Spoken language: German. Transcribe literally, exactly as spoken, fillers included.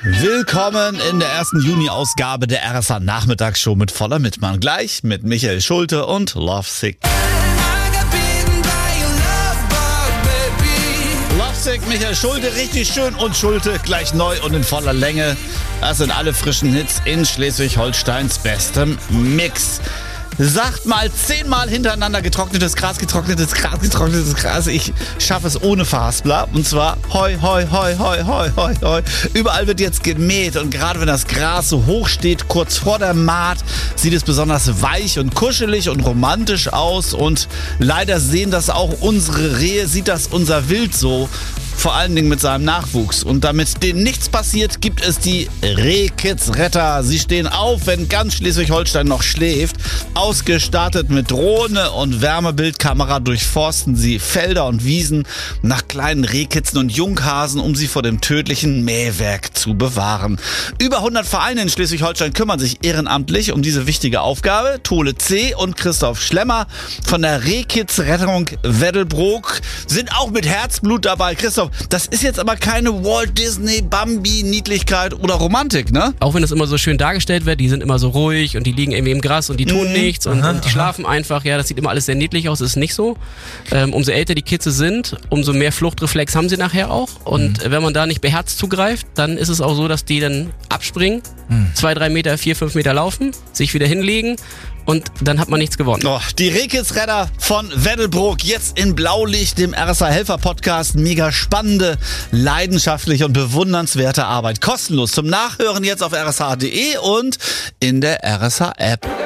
Willkommen in der ersten Juni-Ausgabe der R S A-Nachmittagsshow mit voller Mitmann. Gleich mit Michael Schulte und Lovesick. Lovesick, Michael Schulte, richtig schön und Schulte gleich neu und in voller Länge. Das sind alle frischen Hits in Schleswig-Holsteins bestem Mix. Sagt mal zehnmal hintereinander getrocknetes Gras, getrocknetes Gras, getrocknetes Gras. Ich schaffe es ohne Verhaspler. Und zwar hoi, hoi, hoi, hoi, hoi, hoi, hoi. Überall wird jetzt gemäht und gerade wenn das Gras so hoch steht, kurz vor der Maat, sieht es besonders weich und kuschelig und romantisch aus. Und leider sehen das auch unsere Rehe, sieht das unser Wild so. Vor allen Dingen mit seinem Nachwuchs. Und damit denen nichts passiert, gibt es die Rehkids-Retter. Sie stehen auf, wenn ganz Schleswig-Holstein noch schläft. Ausgestattet mit Drohne und Wärmebildkamera durchforsten sie Felder und Wiesen nach kleinen Rehkitzen und Junghasen, um sie vor dem tödlichen Mähwerk zu bewahren. Über hundert Vereine in Schleswig-Holstein kümmern sich ehrenamtlich um diese wichtige Aufgabe. Tole C. und Christoph Schlemmer von der Rehkids-Rettung Weddelbrook sind auch mit Herzblut dabei. Christoph, das ist jetzt aber keine Walt Disney, Bambi, Niedlichkeit oder Romantik, ne? Auch wenn das immer so schön dargestellt wird, die sind immer so ruhig und die liegen irgendwie im Gras und die tun mhm. nichts und, aha, und die aha. schlafen einfach. Ja, das sieht immer alles sehr niedlich aus, das ist nicht so. Ähm, umso älter die Kitze sind, umso mehr Fluchtreflex haben sie nachher auch. Und mhm. wenn man da nicht beherzt zugreift, dann ist es auch so, dass die dann abspringen, mhm. zwei, drei Meter, vier, fünf Meter laufen, sich wieder hinlegen. Und dann hat man nichts gewonnen. Oh, die Rehkids-Retter von Weddelbrook, jetzt in Blaulicht, dem R S A-Helfer-Podcast. Mega spannende, leidenschaftliche und bewundernswerte Arbeit. Kostenlos zum Nachhören jetzt auf r s a punkt d e und in der R S A-App.